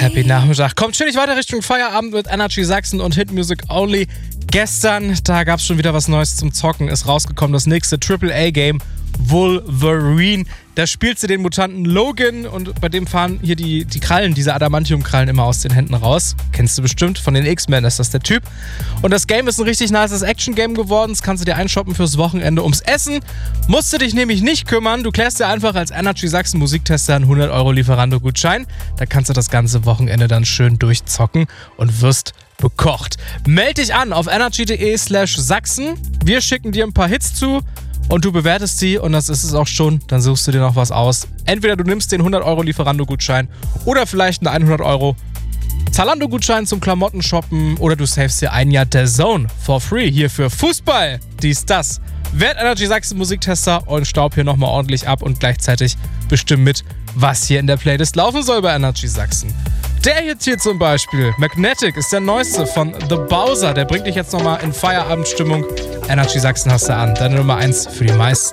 Happy Nachmittag. Kommt schön weiter Richtung Feierabend mit Energy Sachsen und Hit Music Only. Gestern, da gab es schon wieder was Neues zum Zocken, ist rausgekommen das nächste AAA-Game, Wolverine. Da spielst du den Mutanten Logan und bei dem fahren hier die Krallen, diese Adamantium-Krallen immer aus den Händen raus. Kennst du bestimmt, von den X-Men ist das der Typ. Und das Game ist ein richtig nices Action-Game geworden. Das kannst du dir einshoppen fürs Wochenende. Ums Essen musst du dich nämlich nicht kümmern. Du klärst dir einfach als Energy Sachsen Musiktester einen 100 € Lieferando-Gutschein. Da kannst du das ganze Wochenende dann schön durchzocken und wirst bekocht. Meld dich an auf energy.de/Sachsen. Wir schicken dir ein paar Hits zu. Und du bewertest sie und das ist es auch schon, dann suchst du dir noch was aus. Entweder du nimmst den 100 € Lieferando-Gutschein oder vielleicht einen 100 € Zalando-Gutschein zum Klamotten-Shoppen oder du savest dir ein Jahr DAZN for free hier für Fußball. Das. Werd Energy Sachsen Musiktester und staub hier nochmal ordentlich ab und gleichzeitig bestimm mit, was hier in der Playlist laufen soll bei Energy Sachsen. Der hier zum Beispiel, Magnetic, ist der neueste von The Bowser. Der bringt dich jetzt nochmal in Feierabendstimmung. Energy Sachsen hast du an. Deine Nummer 1 für die meisten.